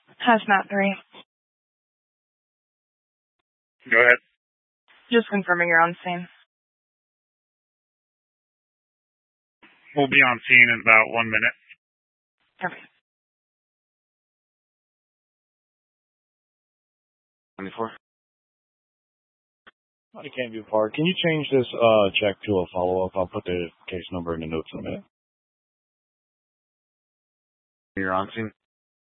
Hazmat 3. Go ahead. Just confirming you're on scene. We'll be on scene in about 1 minute. Perfect. 24. Body cam view park. Can you change this check to a follow-up? I'll put the case number in the notes in a minute. You're on scene.